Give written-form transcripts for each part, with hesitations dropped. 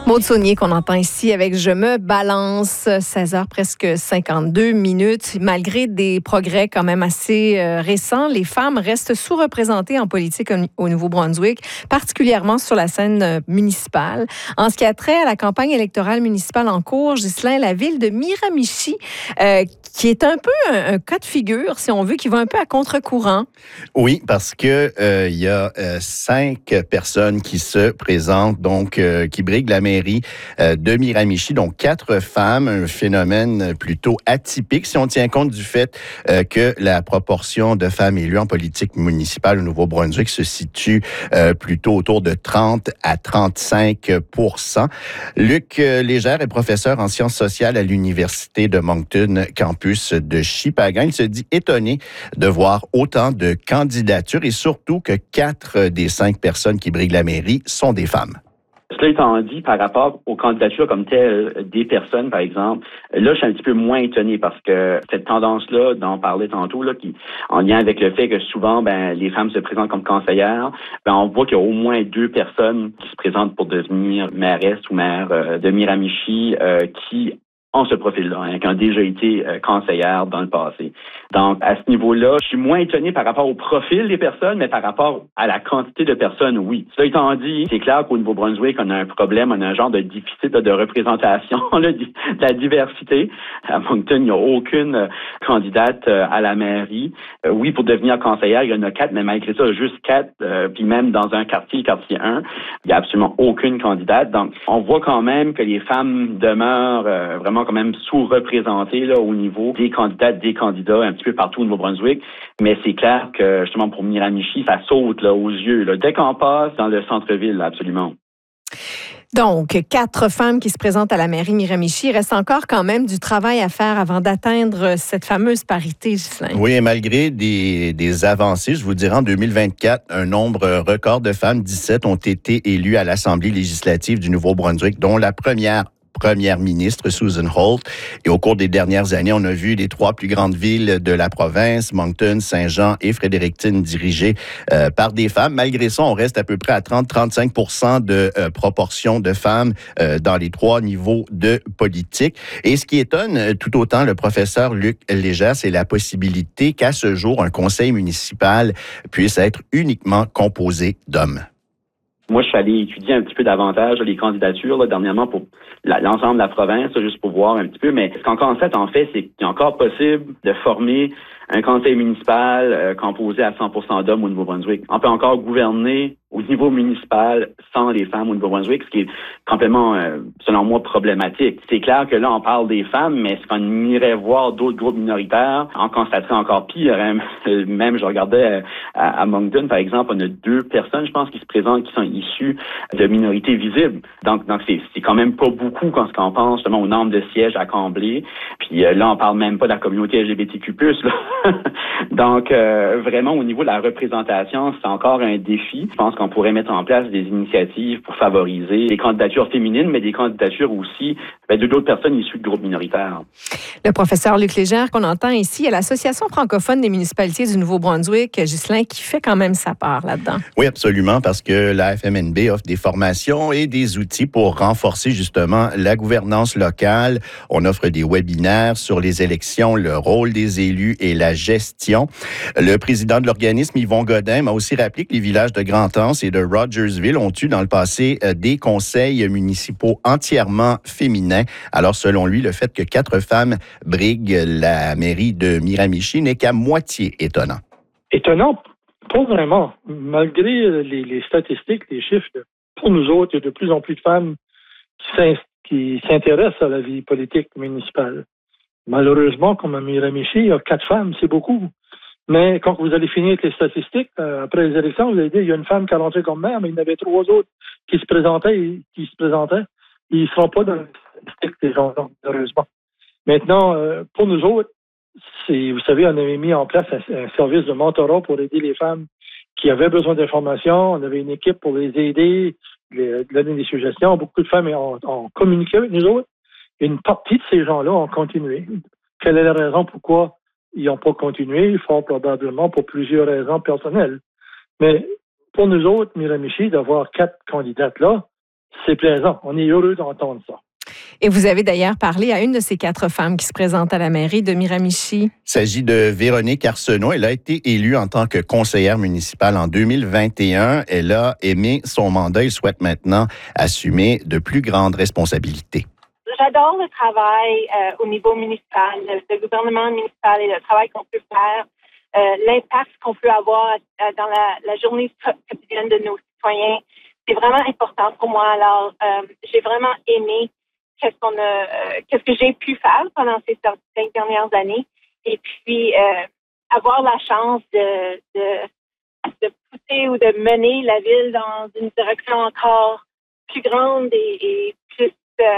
Maud Saunier qu'on entend ici avec Je me balance, 16h presque 52 minutes. Malgré des progrès quand même assez récents, les femmes restent sous-représentées en politique au Nouveau-Brunswick, particulièrement sur la scène municipale. En ce qui a trait à la campagne électorale municipale en cours, Ghislain, la ville de Miramichi, qui est un peu un cas de figure, si on veut, qui va un peu à contre-courant. Oui, parce que il y a 5 personnes qui se présentent, donc qui briguent la mairie de Miramichi, donc 4 femmes, un phénomène plutôt atypique si on tient compte du fait que la proportion de femmes élues en politique municipale au Nouveau-Brunswick se situe plutôt autour de 30 à 35%. Luc Légère est professeur en sciences sociales à l'Université de Moncton, campus de Shippagan. Il se dit étonné de voir autant de candidatures et surtout que 4 des 5 personnes qui briguent la mairie sont des femmes. Cela étant dit, par rapport aux candidatures comme telles des personnes, par exemple, là, je suis un petit peu moins étonné parce que cette tendance-là, dont on parlait tantôt, là, qui, en lien avec le fait que souvent, les femmes se présentent comme conseillères, on voit qu'il y a au moins 2 personnes qui se présentent pour devenir mairesse ou maire de Miramichi, qui ont ce profil-là, qui ont déjà été conseillères dans le passé. Donc, à ce niveau-là, je suis moins étonné par rapport au profil des personnes, mais par rapport à la quantité de personnes, oui. Cela étant dit, c'est clair qu'au Nouveau-Brunswick, on a un problème, on a un genre de déficit de représentation, de la diversité. À Moncton, il n'y a aucune candidate à la mairie. Oui, pour devenir conseillère, il y en a 4, mais malgré ça, juste 4. Puis même dans un quartier 1, il n'y a absolument aucune candidate. Donc, on voit quand même que les femmes demeurent vraiment quand même sous-représentées là, au niveau des candidates, des candidats, un petit peu partout au Nouveau-Brunswick. Mais c'est clair que, justement, pour Miramichi, ça saute là, aux yeux. Là, dès qu'on passe dans le centre-ville, là, absolument. Donc, 4 femmes qui se présentent à la mairie Miramichi. Il reste encore quand même du travail à faire avant d'atteindre cette fameuse parité, Ghislain. Oui, et malgré des avancées, je vous dirais, en 2024, un nombre record de femmes, 17, ont été élues à l'Assemblée législative du Nouveau-Brunswick, dont la première ministre, Susan Holt. Et au cours des dernières années, on a vu les 3 plus grandes villes de la province, Moncton, Saint-Jean et Fredericton, dirigées par des femmes. Malgré ça, on reste à peu près à 30-35% de proportion de femmes dans les 3 niveaux de politique. Et ce qui étonne tout autant le professeur Luc Légère, c'est la possibilité qu'à ce jour, un conseil municipal puisse être uniquement composé d'hommes. Moi, je suis allé étudier un petit peu davantage les candidatures là, dernièrement pour l'ensemble de la province, là, juste pour voir un petit peu. Mais ce qu'encore en fait, c'est qu'il est encore possible de former un conseil municipal composé à 100% d'hommes au Nouveau-Brunswick. On peut encore gouverner au niveau municipal sans les femmes au Nouveau-Brunswick, ce qui est complètement, selon moi, problématique. C'est clair que là, on parle des femmes, mais si on irait voir d'autres groupes minoritaires, on constaterait encore pire. Même, je regardais à Moncton, par exemple, on a 2 personnes, je pense, qui se présentent, qui sont issues de minorités visibles. Donc c'est quand même pas beaucoup quand on pense justement au nombre de sièges à combler. Puis là, on parle même pas de la communauté LGBTQ+, là. Donc, vraiment, au niveau de la représentation, c'est encore un défi. Je pense qu'on pourrait mettre en place des initiatives pour favoriser des candidatures féminines, mais des candidatures aussi d'autres personnes issues de groupes minoritaires. Le professeur Luc Légère qu'on entend ici à l'Association francophone des municipalités du Nouveau-Brunswick, Ghislain, qui fait quand même sa part là-dedans. Oui, absolument, parce que la FMNB offre des formations et des outils pour renforcer justement la gouvernance locale. On offre des webinaires sur les élections, le rôle des élus et la gestion. Le président de l'organisme, Yvon Godin, m'a aussi rappelé que les villages de Grand-Anse et de Rogersville ont eu dans le passé des conseils municipaux entièrement féminins. Alors, selon lui, le fait que 4 femmes briguent la mairie de Miramichi n'est qu'à moitié étonnant. Étonnant, pas vraiment. Malgré les statistiques, les chiffres, pour nous autres, il y a de plus en plus de femmes qui s'intéressent à la vie politique municipale. Malheureusement, comme à Miramichi, il y a 4 femmes, c'est beaucoup. Mais quand vous allez finir avec les statistiques, après les élections, vous allez dire il y a une femme qui a rentré comme maire, mais il y en avait 3 autres qui se présentaient. Ils ne seront pas dans les statistiques, ces gens-là, malheureusement. Maintenant, pour nous autres, vous savez, on avait mis en place un service de mentorat pour aider les femmes qui avaient besoin d'informations. On avait une équipe pour les aider, donner des suggestions. Beaucoup de femmes ont communiqué avec nous autres. Une partie de ces gens-là ont continué. Quelle est la raison pourquoi ils n'ont pas continué? Fort probablement pour plusieurs raisons personnelles. Mais pour nous autres, Miramichi, d'avoir 4 candidates là, c'est plaisant. On est heureux d'entendre ça. Et vous avez d'ailleurs parlé à une de ces 4 femmes qui se présentent à la mairie de Miramichi. Il s'agit de Véronique Arsenault. Elle a été élue en tant que conseillère municipale en 2021. Elle a aimé son mandat et souhaite maintenant assumer de plus grandes responsabilités. J'adore le travail au niveau municipal, le gouvernement municipal et le travail qu'on peut faire, l'impact qu'on peut avoir dans la journée quotidienne de nos citoyens. C'est vraiment important pour moi. Alors, j'ai vraiment aimé qu'est-ce que j'ai pu faire pendant ces 5 dernières années. Et puis, avoir la chance de pousser ou de mener la ville dans une direction encore plus grande et plus...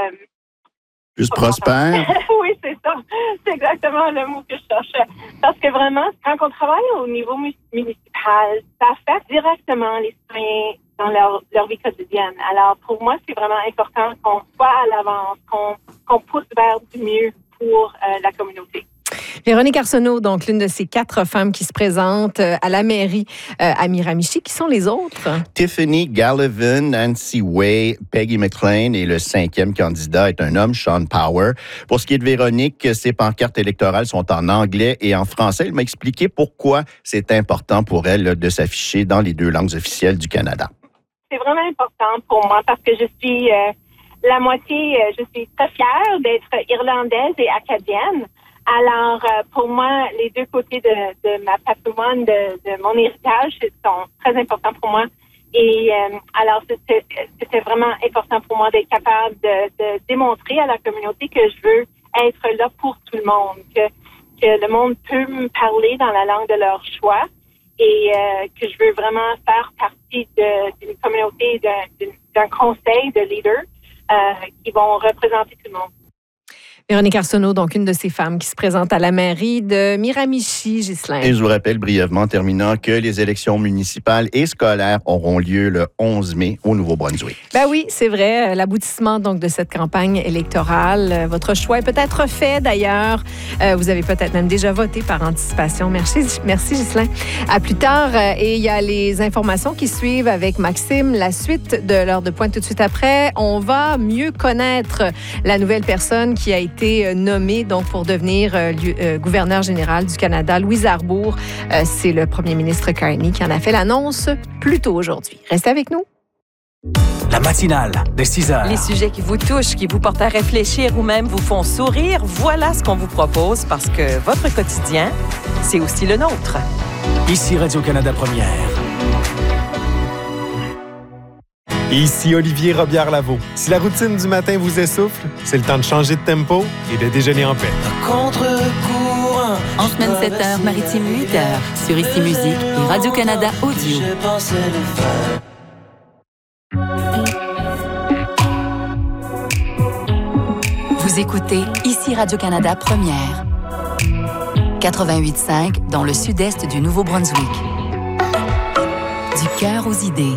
Plus prospère? Oui, c'est ça. C'est exactement le mot que je cherchais. Parce que vraiment, quand on travaille au niveau municipal, ça affecte directement les citoyens dans leur vie quotidienne. Alors, pour moi, c'est vraiment important qu'on soit à l'avance, qu'on pousse vers du mieux pour la communauté. Véronique Arsenault, donc l'une de ces 4 femmes qui se présentent à la mairie à Miramichi. Qui sont les autres? Tiffany Gallivan, Nancy Way, Peggy McLean et le 5e candidat est un homme, Sean Power. Pour ce qui est de Véronique, ses pancartes électorales sont en anglais et en français. Elle m'a expliqué pourquoi c'est important pour elle de s'afficher dans les 2 langues officielles du Canada. C'est vraiment important pour moi parce que je suis la moitié, je suis très fière d'être irlandaise et acadienne. Alors, pour moi, les 2 côtés de ma patrimoine, de mon héritage, sont très importants pour moi. Et alors, c'était vraiment important pour moi d'être capable de démontrer à la communauté que je veux être là pour tout le monde, que le monde peut me parler dans la langue de leur choix et que je veux vraiment faire partie d'une communauté, d'un conseil de leaders qui vont représenter tout le monde. Véronique Arsenault, donc une de ces femmes qui se présente à la mairie de Miramichi, Ghislain. Et je vous rappelle brièvement, en terminant, que les élections municipales et scolaires auront lieu le 11 mai au Nouveau-Brunswick. Ben oui, c'est vrai. L'aboutissement donc de cette campagne électorale. Votre choix est peut-être fait d'ailleurs. Vous avez peut-être même déjà voté par anticipation. Merci Ghislain. À plus tard. Et il y a les informations qui suivent avec Maxime. La suite de l'heure de pointe tout de suite après. On va mieux connaître la nouvelle personne qui a été nommée donc pour devenir gouverneur général du Canada, Louise Arbour. C'est le premier ministre Carney qui en a fait l'annonce plus tôt aujourd'hui. Restez avec nous. La matinale de 6 heures. Les sujets qui vous touchent, qui vous portent à réfléchir ou même vous font sourire, voilà ce qu'on vous propose parce que votre quotidien, c'est aussi le nôtre. Ici Radio-Canada Première. Ici Olivier Robillard-Lavaux. Si la routine du matin vous essouffle, c'est le temps de changer de tempo et de déjeuner en paix. Contre-courant. En semaine 7h, Maritime 8h, sur Ici Musique et Radio-Canada Audio. Vous écoutez Ici Radio-Canada Première. 88.5 dans le sud-est du Nouveau-Brunswick. Du cœur aux idées.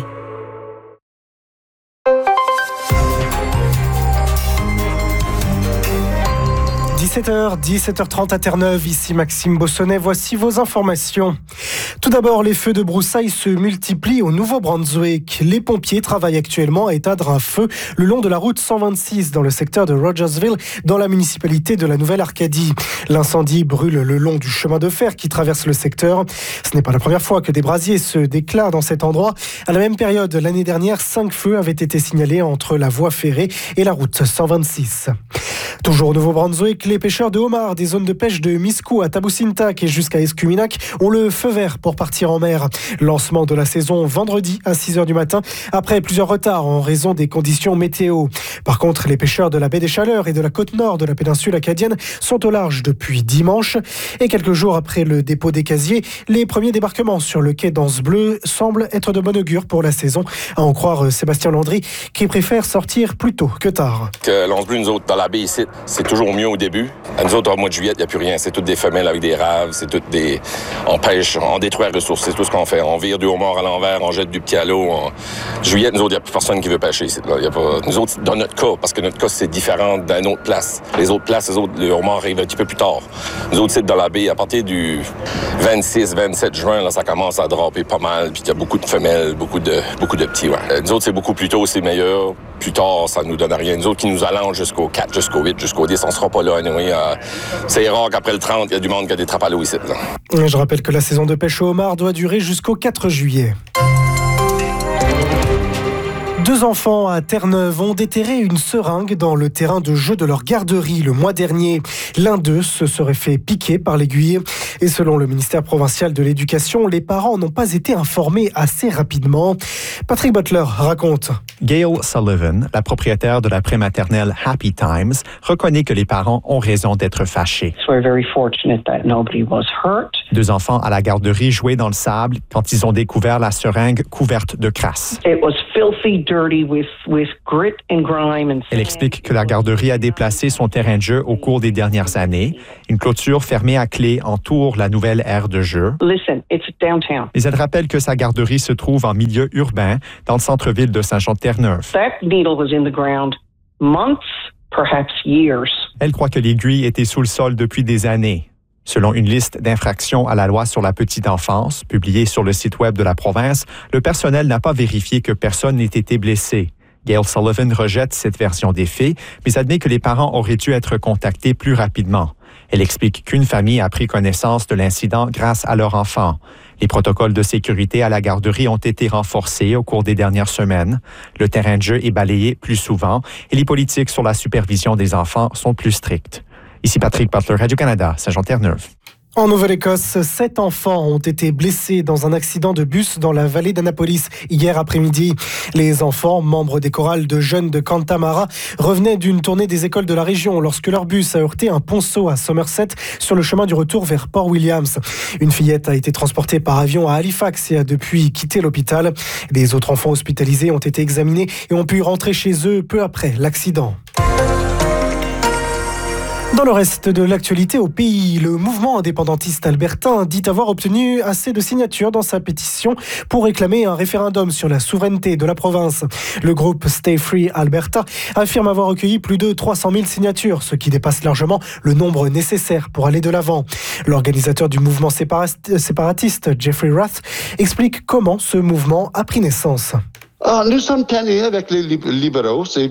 17h30 à Terre-Neuve, ici Maxime Bossonnet, voici vos informations. Tout d'abord, les feux de broussailles se multiplient au Nouveau-Brunswick. Les pompiers travaillent actuellement à éteindre un feu le long de la route 126 dans le secteur de Rogersville, dans la municipalité de la Nouvelle-Arcadie. L'incendie brûle le long du chemin de fer qui traverse le secteur. Ce n'est pas la première fois que des brasiers se déclarent dans cet endroit. À la même période, l'année dernière, 5 feux avaient été signalés entre la voie ferrée et la route 126. Toujours au Nouveau-Brunswick, les pêcheurs de homards des zones de pêche de Miscou à Tabusintac et jusqu'à Escuminac ont le feu vert pour partir en mer. Lancement de la saison vendredi à 6h du matin, après plusieurs retards en raison des conditions météo. Par contre, les pêcheurs de la baie des Chaleurs et de la côte nord de la péninsule acadienne sont au large depuis dimanche. Et quelques jours après le dépôt des casiers, les premiers débarquements sur le quai d'Anse-Bleu semblent être de bon augure pour la saison, à en croire Sébastien Landry, qui préfère sortir plus tôt que tard. Que l'Anse-Bleu, nous autres, dans la baie ici, c'est toujours mieux au début. À nous autres, au mois de juillet, il n'y a plus rien. C'est toutes des femelles avec des raves, c'est toutes des... On pêche, on détruit la ressource, c'est tout ce qu'on fait. On vire du homard à l'envers, on jette du petit à l'eau. Juillet, nous autres, il n'y a plus personne qui veut pêcher ici. Là. Y a pas... Nous autres, dans notre cas, parce que notre cas, c'est différent d'une autre place. Les autres places, le homard arrive un petit peu plus tard. Nous autres, c'est dans la baie, à partir du 26-27 juin, là, ça commence à draper pas mal, puis il y a beaucoup de femelles, beaucoup de petits. Ouais. Nous autres, c'est beaucoup plus tôt, c'est meilleur. plus tard, ça nous donne rien. Nous autres qui nous allons jusqu'au 4, jusqu'au 8, jusqu'au 10, on sera pas là. Anyway. C'est rare qu'après le 30, il y a du monde qui a des trappes à l'eau ici. Là. Je rappelle que la saison de pêche au homard doit durer jusqu'au 4 juillet. 2 enfants à Terre-Neuve ont déterré une seringue dans le terrain de jeu de leur garderie le mois dernier. L'un d'eux se serait fait piquer par l'aiguille. Et selon le ministère provincial de l'Éducation, les parents n'ont pas été informés assez rapidement. Patrick Butler raconte. Gail Sullivan, la propriétaire de la prématernelle Happy Times, reconnaît que les parents ont raison d'être fâchés. 2 enfants à la garderie jouaient dans le sable quand ils ont découvert la seringue couverte de crasse. Elle explique que la garderie a déplacé son terrain de jeu au cours des dernières années. Une clôture fermée à clé entoure la nouvelle aire de jeu. Mais elle rappelle que sa garderie se trouve en milieu urbain, dans le centre-ville de Saint-Jean-de-Terre-Neuve. Elle croit que l'aiguille était sous le sol depuis des années. Selon une liste d'infractions à la loi sur la petite enfance, publiée sur le site web de la province, le personnel n'a pas vérifié que personne n'ait été blessé. Gail Sullivan rejette cette version des faits, mais admet que les parents auraient dû être contactés plus rapidement. Elle explique qu'une famille a pris connaissance de l'incident grâce à leur enfant. Les protocoles de sécurité à la garderie ont été renforcés au cours des dernières semaines. Le terrain de jeu est balayé plus souvent et les politiques sur la supervision des enfants sont plus strictes. Ici Patrick Butler, Radio-Canada, Saint-Jean-Terre-Neuve. En Nouvelle-Écosse, 7 enfants ont été blessés dans un accident de bus dans la vallée d'Annapolis hier après-midi. Les enfants, membres des chorales de jeunes de Cantamara, revenaient d'une tournée des écoles de la région lorsque leur bus a heurté un ponceau à Somerset sur le chemin du retour vers Port Williams. Une fillette a été transportée par avion à Halifax et a depuis quitté l'hôpital. Les autres enfants hospitalisés ont été examinés et ont pu rentrer chez eux peu après l'accident. Dans le reste de l'actualité au pays, le mouvement indépendantiste albertain dit avoir obtenu assez de signatures dans sa pétition pour réclamer un référendum sur la souveraineté de la province. Le groupe Stay Free Alberta affirme avoir recueilli plus de 300 000 signatures, ce qui dépasse largement le nombre nécessaire pour aller de l'avant. L'organisateur du mouvement séparatiste, Jeffrey Rath, explique comment ce mouvement a pris naissance. Nous sommes tannés avec les libéraux, c'est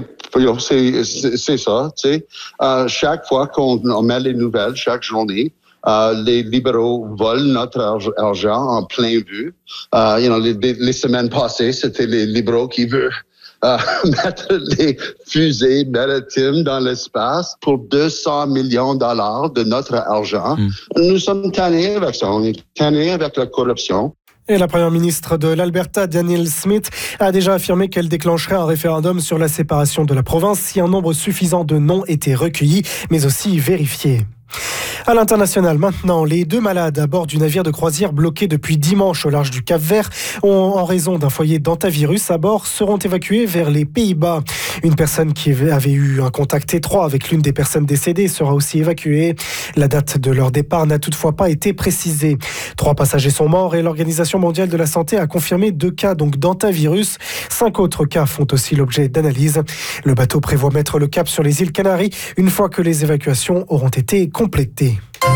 ça, tu sais. Chaque fois qu'on met les nouvelles, chaque journée, les libéraux volent notre argent en plein vue. Les semaines passées, c'était les libéraux qui veulent mettre les fusées maritimes dans l'espace pour 200 millions de dollars de notre argent. Nous sommes tannés avec ça, on est tannés avec la corruption. Et la première ministre de l'Alberta, Danielle Smith, a déjà affirmé qu'elle déclencherait un référendum sur la séparation de la province si un nombre suffisant de noms était recueilli, mais aussi vérifié. À l'international, maintenant, les 2 malades à bord du navire de croisière bloqué depuis dimanche au large du Cap-Vert en raison d'un foyer d'hantavirus à bord seront évacués vers les Pays-Bas. Une personne qui avait eu un contact étroit avec l'une des personnes décédées sera aussi évacuée. La date de leur départ n'a toutefois pas été précisée. 3 passagers sont morts et l'Organisation mondiale de la santé a confirmé 2 cas d'hantavirus. 5 autres cas font aussi l'objet d'analyse. Le bateau prévoit mettre le cap sur les îles Canaries une fois que les évacuations auront été complétées.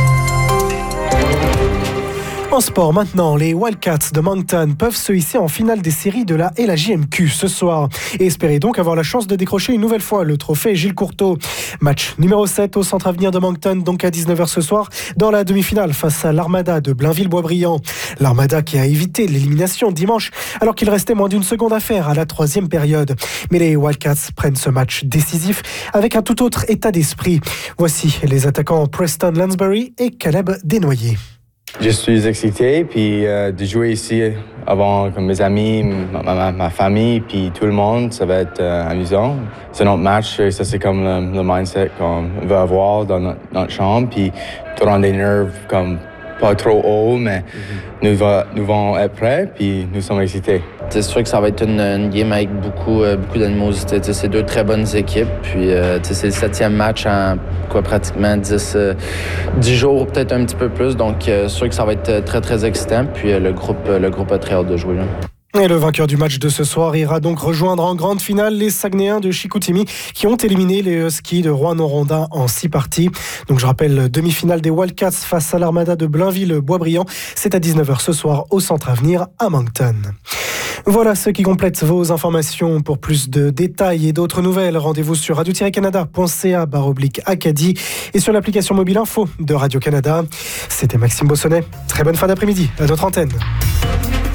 En sport maintenant, les Wildcats de Moncton peuvent se hisser en finale des séries de la LHJMQ ce soir et espérer donc avoir la chance de décrocher une nouvelle fois le trophée Gilles Courteau. Match numéro 7 au Centre Avenir de Moncton, donc à 19h ce soir, dans la demi-finale face à l'Armada de Blainville-Boisbriand. L'Armada qui a évité l'élimination dimanche alors qu'il restait moins d'une seconde à faire à la 3e période. Mais les Wildcats prennent ce match décisif avec un tout autre état d'esprit. Voici les attaquants Preston Lansbury et Caleb Desnoyers. Je suis excité puis de jouer ici avant comme mes amis, ma famille puis tout le monde, ça va être amusant. C'est notre match et ça c'est comme le mindset qu'on veut avoir dans notre chambre puis tout rendre des nerfs comme pas trop haut mais nous allons être prêts puis nous sommes excités. C'est sûr que ça va être une game avec beaucoup d'animosité. C'est 2 très bonnes équipes. Puis c'est le 7e match en pratiquement 10 jours, peut-être un petit peu plus. Donc sûr que ça va être très, très excitant. Puis le groupe a très hâte de jouer. Là. Et le vainqueur du match de ce soir ira donc rejoindre en grande finale les Saguenayens de Chicoutimi qui ont éliminé les Huskies de Rouen-Noranda en 6 parties. Donc je rappelle, demi-finale des Wildcats face à l'Armada de Blainville-Boisbriand. C'est à 19h ce soir au Centre Avenir à Moncton. Voilà ce qui complète vos informations. Pour plus de détails et d'autres nouvelles, rendez-vous sur radio-canada.ca/Acadie et sur l'application mobile info de Radio-Canada. C'était Maxime Bossonnet. Très bonne fin d'après-midi à notre antenne.